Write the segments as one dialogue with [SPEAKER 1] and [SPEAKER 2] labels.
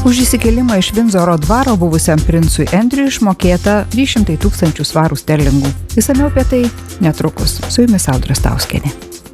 [SPEAKER 1] Už įsikėlimą iš Vindzoro dvaro buvusiam princui Andrew išmokėta 300 000 svarų sterlingų. Išsamiau apie tai netrukus. Su jumis Audra Stauskienė.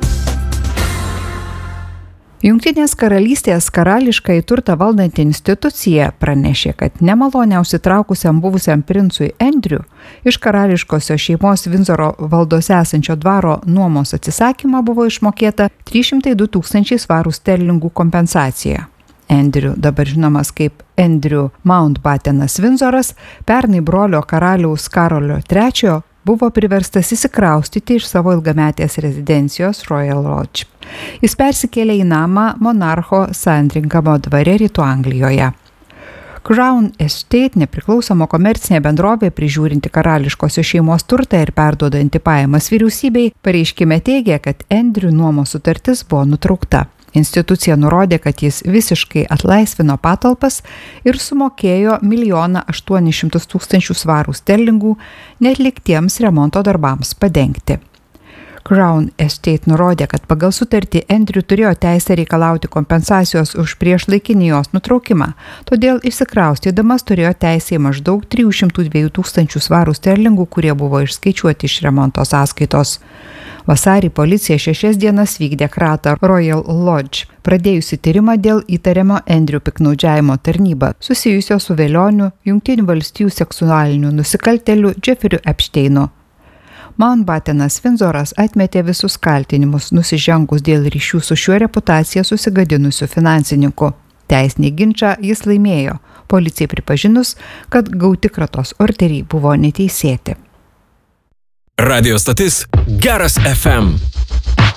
[SPEAKER 1] Jungtinės karalystės karališkai turtą valdanti institucija pranešė, kad nemaloniai užsitraukusiam buvusiam princui Andrew iš karališkosios šeimos Vindzoro valdose esančio dvaro nuomos atsisakymą buvo išmokėta 302 000 svarų sterlingų kompensacija. Andrew, dabar žinomas kaip Andrew Mountbattenas Vindzoras, pernai brolio karaliaus Karolio III buvo priverstas įsikraustyti iš savo ilgametės rezidencijos Royal Lodge. Jis persikėlė į namą monarcho Sandringhamo dvare Rytų Anglijoje. Crown Estate, nepriklausoma komercinė bendrovė prižiūrinti karališkosios šeimos turtą ir perduodanti pajamas vyriausybei, pareiškime teigia, kad Andrew nuomos sutartis buvo nutraukta. Institucija nurodė, kad jis visiškai atlaisvino patalpas ir sumokėjo 1 800 000 svarų sterlingų neatliktiems remonto darbams padengti. Crown Estate nurodė, kad pagal sutartį Andrew turėjo teisę reikalauti kompensacijos už priešlaikinį jos nutraukimą, todėl išsikraustydamas turėjo teisę į maždaug 302 000 svarų sterlingų, kurie buvo išskaičiuoti iš remonto sąskaitos. Vasarį policija 6 dienas vykdė kratą Royal Lodge, pradėjusi tyrimą dėl įtariamo Andrew piktnaudžiavimo tarnybą, susijusio su velioniu Jungtinių valstijų seksualiniu nusikaltėliu Jeffrey Epsteinu. Mountbattenas Vindzoras atmetė visus kaltinimus, nusižengus dėl ryšių su šiuo reputaciją susigadinusiu finansininku. Teisinį ginčą jis laimėjo, policijai pripažinus, kad gauti kratos orderiai buvo neteisėti.
[SPEAKER 2] Radio stotis Geras FM.